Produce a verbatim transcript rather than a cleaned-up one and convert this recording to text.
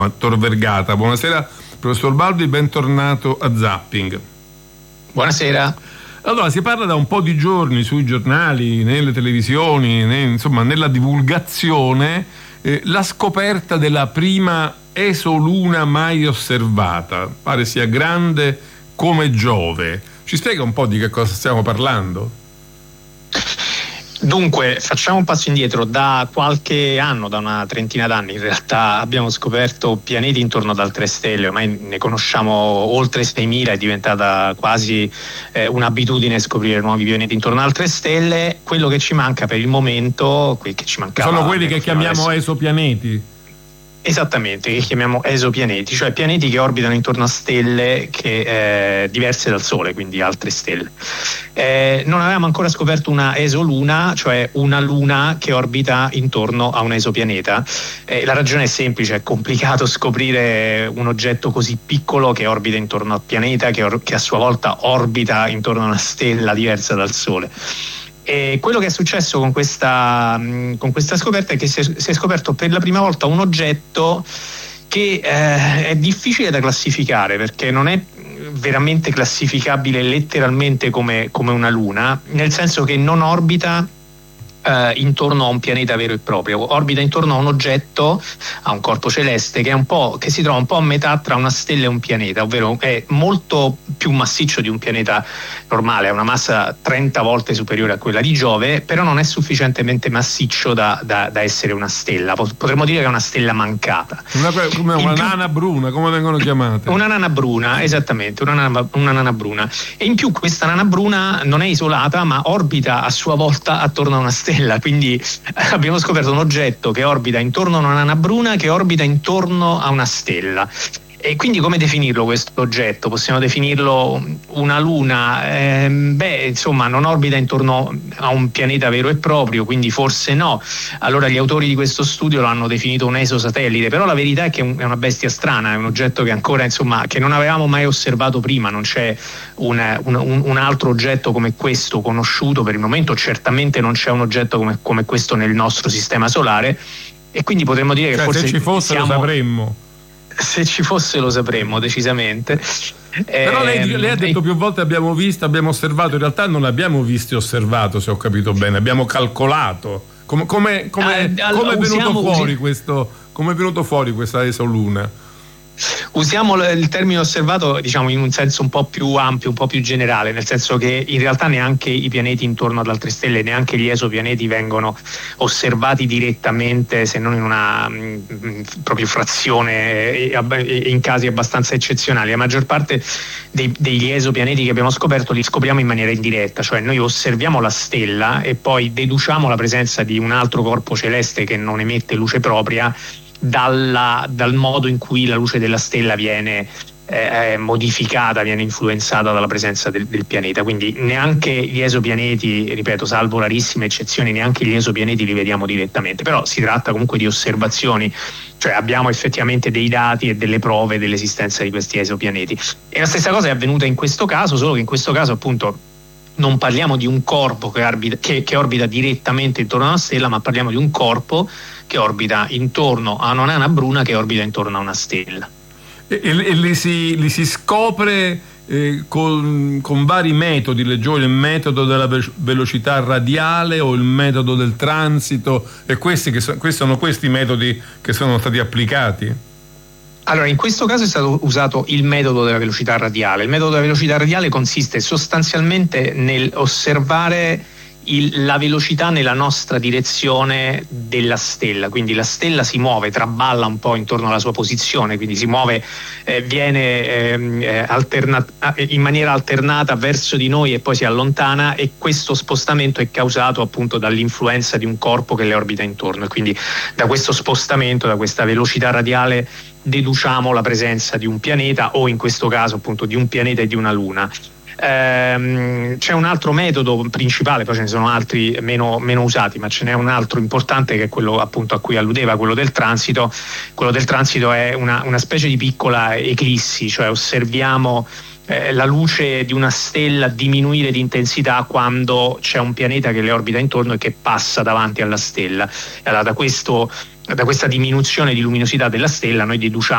Tor Vergata. Buonasera professor Balbi, bentornato a Zapping. Buonasera. Allora, si parla da un po' di giorni sui giornali, nelle televisioni, ne, insomma nella divulgazione, eh, la scoperta della prima esoluna mai osservata. Pare sia grande come Giove. Ci spiega un po' di che cosa stiamo parlando? Dunque, facciamo un passo indietro. Da qualche anno, da una trentina d'anni in realtà, abbiamo scoperto pianeti intorno ad altre stelle. Ormai ne conosciamo oltre seimila, è diventata quasi eh, un'abitudine scoprire nuovi pianeti intorno ad altre stelle. Quello che ci manca per il momento, quel che ci mancava, sono quelli che chiamiamo adesso esopianeti. Esattamente, che chiamiamo esopianeti, cioè pianeti che orbitano intorno a stelle che, eh, diverse dal Sole, quindi altre stelle. Eh, non avevamo ancora scoperto una esoluna, cioè una luna che orbita intorno a un esopianeta. Eh, la ragione è semplice: è complicato scoprire un oggetto così piccolo che orbita intorno al pianeta, che, or- che a sua volta orbita intorno a una stella diversa dal Sole. E quello che è successo con questa, con questa scoperta è che si è, si è scoperto per la prima volta un oggetto che eh, è difficile da classificare, perché non è veramente classificabile letteralmente come, come una luna, nel senso che non orbita eh, intorno a un pianeta vero e proprio, orbita intorno a un oggetto, a un corpo celeste che è un po', che si trova un po' a metà tra una stella e un pianeta, ovvero è molto più massiccio di un pianeta normale, ha una massa trenta volte superiore a quella di Giove, però non è sufficientemente massiccio da, da, da essere una stella. Potremmo dire che è una stella mancata. Una, come una più, nana bruna, come vengono chiamate? Una nana bruna, esattamente, una nana, una nana bruna. E in più questa nana bruna non è isolata, ma orbita a sua volta attorno a una stella. Quindi abbiamo scoperto un oggetto che orbita intorno a una nana bruna che orbita intorno a una stella. E quindi come definirlo questo oggetto? Possiamo definirlo una luna? Eh, beh, insomma, non orbita intorno a un pianeta vero e proprio, quindi forse no. Allora gli autori di questo studio lo hanno definito un esosatellite, però la verità è che è una bestia strana, è un oggetto che ancora, insomma, che non avevamo mai osservato prima. Non c'è un, un, un altro oggetto come questo conosciuto per il momento, certamente non c'è un oggetto come, come questo nel nostro sistema solare, e quindi potremmo dire che cioè, forse se ci fosse siamo... lo sapremmo. Se ci fosse lo sapremmo, decisamente. Però lei, lei ha detto più volte abbiamo visto, abbiamo osservato. In realtà non abbiamo visto e osservato, se ho capito bene, abbiamo calcolato. Come, come, come, ah, come è venuto usiamo, fuori usi... questo, come è venuto fuori questa esoluna? Usiamo il termine osservato, diciamo, in un senso un po' più ampio, un po' più generale, nel senso che in realtà neanche i pianeti intorno ad altre stelle, neanche gli esopianeti vengono osservati direttamente, se non in una mh, proprio frazione e in casi abbastanza eccezionali. La maggior parte dei, degli esopianeti che abbiamo scoperto li scopriamo in maniera indiretta, cioè noi osserviamo la stella e poi deduciamo la presenza di un altro corpo celeste che non emette luce propria Dalla, dal modo in cui la luce della stella viene eh, modificata, viene influenzata dalla presenza del, del pianeta. Quindi neanche gli esopianeti, ripeto, salvo rarissime eccezioni, neanche gli esopianeti li vediamo direttamente, però si tratta comunque di osservazioni, cioè abbiamo effettivamente dei dati e delle prove dell'esistenza di questi esopianeti. E la stessa cosa è avvenuta in questo caso, solo che in questo caso appunto non parliamo di un corpo che orbita, che, che orbita direttamente intorno a una stella, ma parliamo di un corpo che orbita intorno a una nana bruna che orbita intorno a una stella. E, e, e li, si, li si scopre eh, con, con vari metodi, leggevo il metodo della ve- velocità radiale o il metodo del transito, e questi, che so, questi sono questi metodi che sono stati applicati? Allora, in questo caso è stato usato il metodo della velocità radiale. Il metodo della velocità radiale consiste sostanzialmente nel osservare il, la velocità nella nostra direzione della stella, quindi la stella si muove, traballa un po' intorno alla sua posizione, quindi si muove, eh, viene eh, alterna- in maniera alternata verso di noi e poi si allontana, e questo spostamento è causato appunto dall'influenza di un corpo che le orbita intorno, e quindi da questo spostamento, da questa velocità radiale, deduciamo la presenza di un pianeta, o in questo caso appunto di un pianeta e di una luna. Ehm, c'è un altro metodo principale, poi ce ne sono altri meno, meno usati, ma ce n'è un altro importante che è quello appunto a cui alludeva, quello del transito. Quello del transito è una, una specie di piccola eclissi, cioè osserviamo eh, la luce di una stella diminuire di intensità quando c'è un pianeta che le orbita intorno e che passa davanti alla stella. Allora, da questo da questa diminuzione di luminosità della stella noi deduciamo